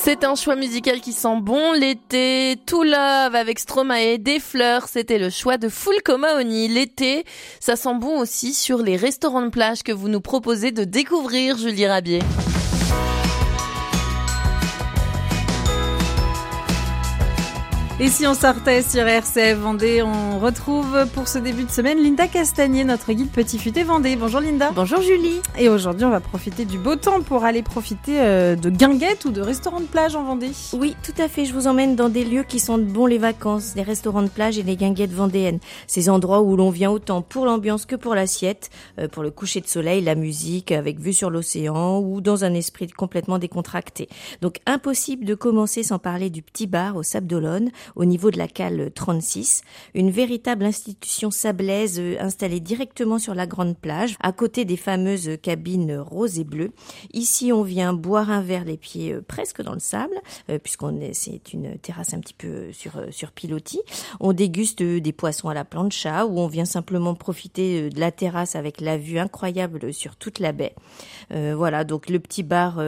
C'est un choix musical qui sent bon l'été. To Love avec Stromae, Des fleurs, c'était le choix de Fulco Mahony. L'été, ça sent bon aussi sur les restaurants de plage que vous nous proposez de découvrir, Julie Rabier. Et si on sortait sur RCF Vendée, on retrouve pour ce début de semaine Linda Castagnier, notre guide Petit Futé Vendée. Bonjour Linda. Bonjour Julie. Et aujourd'hui, on va profiter du beau temps pour aller profiter de guinguettes ou de restaurants de plage en Vendée. Oui, tout à fait. Je vous emmène dans des lieux qui sentent bon les vacances, les restaurants de plage et les guinguettes vendéennes. Ces endroits où l'on vient autant pour l'ambiance que pour l'assiette, pour le coucher de soleil, la musique, avec vue sur l'océan ou dans un esprit complètement décontracté. Donc impossible de commencer sans parler du petit bar au Sable d'Olonne, au niveau de la cale 36, une véritable institution sablaise installée directement sur la grande plage, à côté des fameuses cabines roses et bleues. Ici, on vient boire un verre les pieds presque dans le sable, c'est une terrasse un petit peu sur pilotis. On déguste des poissons à la plancha ou on vient simplement profiter de la terrasse avec la vue incroyable sur toute la baie. Voilà, donc le petit bar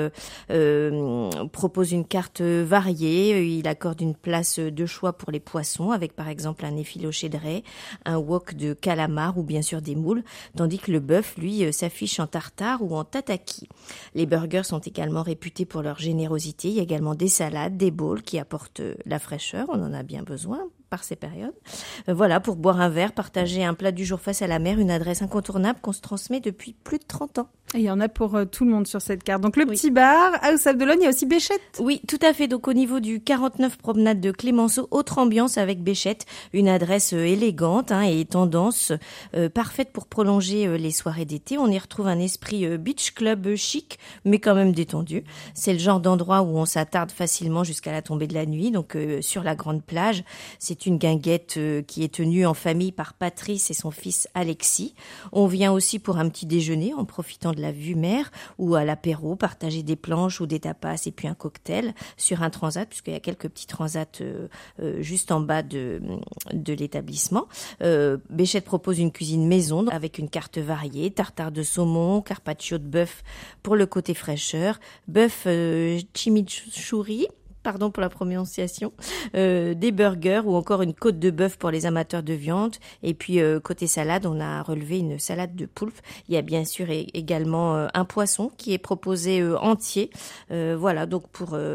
propose une carte variée. Il accorde une place de choix pour les poissons, avec par exemple un effiloché de raie, un wok de calamar ou bien sûr des moules, tandis que le bœuf, lui, s'affiche en tartare ou en tataki. Les burgers sont également réputés pour leur générosité. Il y a également des salades, des bowls qui apportent la fraîcheur, on en a bien besoin par ces périodes. Voilà, pour boire un verre, partager un plat du jour face à la mer, une adresse incontournable qu'on se transmet depuis plus de 30 ans. Et il y en a pour tout le monde sur cette carte. Donc le petit bar, au Sable d'Olonne, il y a aussi Béchette. Oui, tout à fait. Donc au niveau du 49 promenade de Clémenceau, autre ambiance avec Béchette, une adresse élégante et tendance, parfaite pour prolonger les soirées d'été. On y retrouve un esprit beach club chic, mais quand même détendu. C'est le genre d'endroit où on s'attarde facilement jusqu'à la tombée de la nuit. Donc sur la grande plage, c'est une guinguette qui est tenue en famille par Patrice et son fils Alexis. On vient aussi pour un petit déjeuner en profitant de la vue mer ou à l'apéro, partager des planches ou des tapas et puis un cocktail sur un transat, puisqu'il y a quelques petits transats juste en bas de l'établissement. Béchette propose une cuisine maison avec une carte variée, tartare de saumon, carpaccio de bœuf pour le côté fraîcheur, bœuf chimichurri, pardon pour la prononciation, des burgers ou encore une côte de bœuf pour les amateurs de viande. Et puis côté salade, on a relevé une salade de poulpe. Il y a bien sûr également un poisson qui est proposé entier. Voilà, donc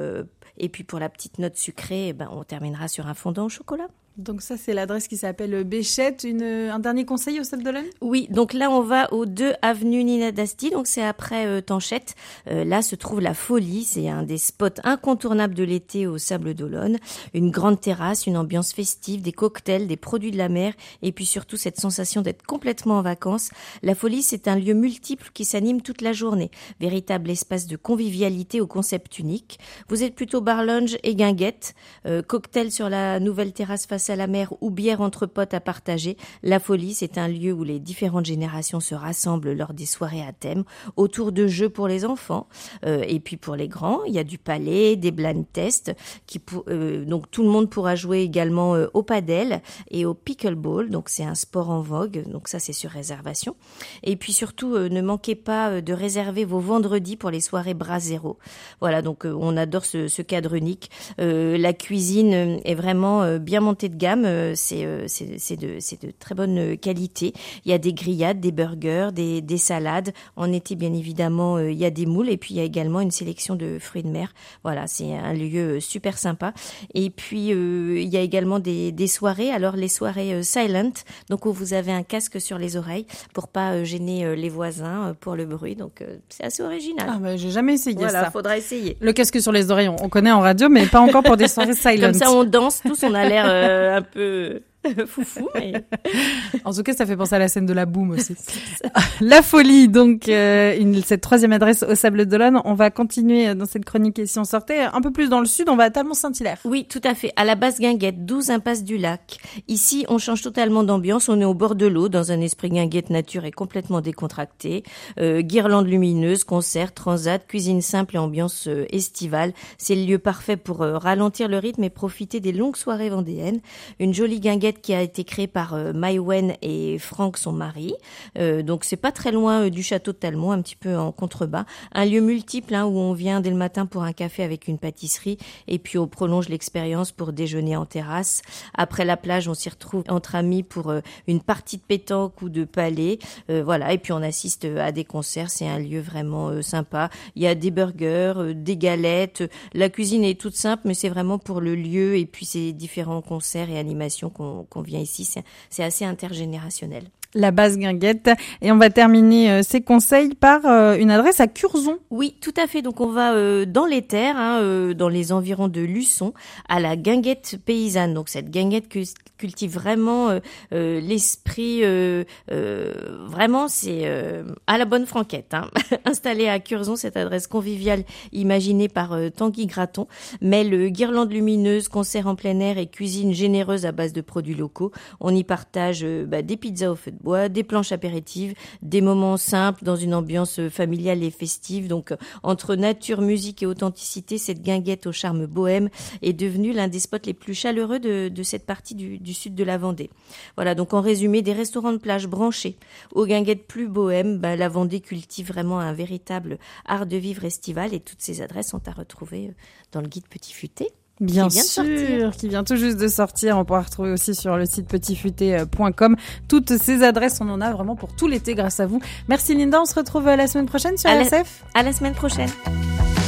et puis pour la petite note sucrée, on terminera sur un fondant au chocolat. Donc ça, c'est l'adresse qui s'appelle Béchette. Un dernier conseil au Sable d'Olonne ? Oui, donc là, on va au 2 avenue Nina Dasti, donc c'est après Tanchette. Là se trouve la Folie, c'est un des spots incontournables de l'été au Sable d'Olonne. Une grande terrasse, une ambiance festive, des cocktails, des produits de la mer et puis surtout cette sensation d'être complètement en vacances. La Folie, c'est un lieu multiple qui s'anime toute la journée. Véritable espace de convivialité au concept unique. Vous êtes plutôt bar lounge et guinguette, cocktail sur la nouvelle terrasse face à la mer ou bière entre potes à partager. La Folie, c'est un lieu où les différentes générations se rassemblent lors des soirées à thème, autour de jeux pour les enfants et puis pour les grands. Il y a du palais, des blind tests, donc tout le monde pourra jouer également au padel et au pickleball, donc c'est un sport en vogue, donc ça c'est sur réservation. Et puis surtout, ne manquez pas de réserver vos vendredis pour les soirées Bras Zéro. Voilà, donc on adore ce cadre unique. La cuisine est vraiment bien montée de gamme, c'est de très bonne qualité. Il y a des grillades, des burgers, des salades. En été, bien évidemment, il y a des moules et puis il y a également une sélection de fruits de mer. Voilà, c'est un lieu super sympa. Et puis, il y a également des soirées. Alors, les soirées silent, donc où vous avez un casque sur les oreilles pour pas gêner les voisins pour le bruit. Donc, c'est assez original. Ah bah, j'ai jamais essayé ça. Voilà, faudra essayer. Le casque sur les oreilles, on connaît en radio, mais pas encore pour des soirées silent. Comme ça, on danse tous, on a l'air un peu foufou. Mais... En tout cas, ça fait penser à la scène de la boum aussi. La Folie, donc cette troisième adresse au Sable d'Olonne. On va continuer dans cette chronique et si on sortait un peu plus dans le sud, on va à Talmont-Saint-Hilaire. Oui, tout à fait. À la base guinguette, 12 impasse du Lac. Ici, on change totalement d'ambiance. On est au bord de l'eau, dans un esprit guinguette nature et complètement décontracté. Guirlandes lumineuses, concerts, transat, cuisine simple et ambiance estivale. C'est le lieu parfait pour ralentir le rythme et profiter des longues soirées vendéennes. Une jolie guinguette guinguette qui a été créée par Maïwen et Franck, son mari. Donc c'est pas très loin du château de Talmont, un petit peu en contrebas. Un lieu multiple où on vient dès le matin pour un café avec une pâtisserie et puis on prolonge l'expérience pour déjeuner en terrasse. Après la plage, on s'y retrouve entre amis pour une partie de pétanque ou de palais. Voilà, et puis on assiste à des concerts. C'est un lieu vraiment sympa. Il y a des burgers, des galettes. La cuisine est toute simple, mais c'est vraiment pour le lieu et puis ces différents concerts et animations qu'on vient ici. C'est assez intergénérationnel. La base guinguette. Et on va terminer ces conseils par une adresse à Curzon. Oui, tout à fait. Donc on va dans les terres, dans les environs de Luçon, à la guinguette paysanne. Donc cette guinguette cultive vraiment l'esprit. Vraiment, c'est à la bonne franquette. Installée à Curzon, cette adresse conviviale imaginée par Tanguy Graton mêle guirlandes lumineuses, concerts en plein air et cuisine généreuse à base de produits locaux. On y partage des pizzas au feu de bois, des planches apéritives, des moments simples dans une ambiance familiale et festive. Donc, entre nature, musique et authenticité, cette guinguette au charme bohème est devenue l'un des spots les plus chaleureux de cette partie du sud de la Vendée. Voilà, donc en résumé, des restaurants de plage branchés aux guinguettes plus bohèmes, la Vendée cultive vraiment un véritable art de vivre estival et toutes ces adresses sont à retrouver dans le guide Petit Futé. Bien sûr, qui vient tout juste de sortir. On pourra retrouver aussi sur le site petitfuté.com toutes ces adresses. On en a vraiment pour tout l'été grâce à vous. Merci Linda, on se retrouve la semaine prochaine sur RSF. À la semaine prochaine.